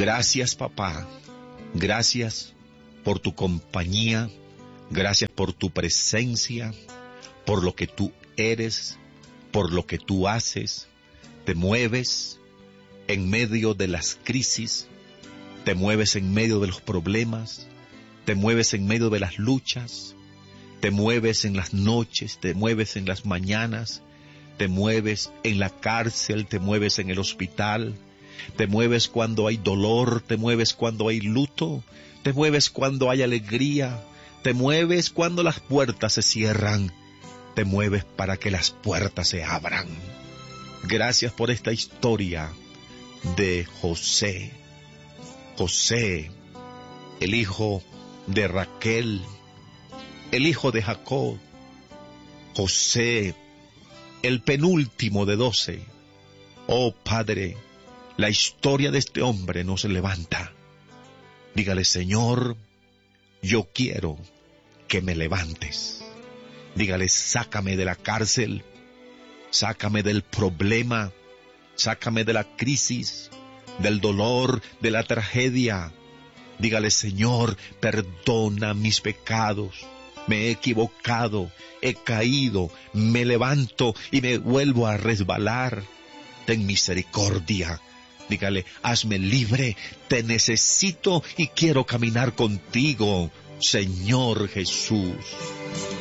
Gracias, papá. Gracias por tu compañía. Gracias por tu presencia, por lo que tú eres, por lo que tú haces. Te mueves en medio de las crisis, te mueves en medio de los problemas, te mueves en medio de las luchas, te mueves en las noches, te mueves en las mañanas, te mueves en la cárcel, te mueves en el hospital, te mueves cuando hay dolor, te mueves cuando hay luto, te mueves cuando hay alegría, te mueves cuando las puertas se cierran, te mueves para que las puertas se abran. Gracias por esta historia de José. José, el hijo de Raquel, el hijo de Jacob. José, el penúltimo de 12. Oh Padre, la historia de este hombre nos levanta. Dígale, Señor, yo quiero que me levantes. Dígale, sácame de la cárcel, sácame del problema, sácame de la crisis, del dolor, de la tragedia. Dígale, Señor, perdona mis pecados. Me he equivocado, he caído, me levanto y me vuelvo a resbalar. Ten misericordia. Dígale, hazme libre, te necesito y quiero caminar contigo, Señor Jesús.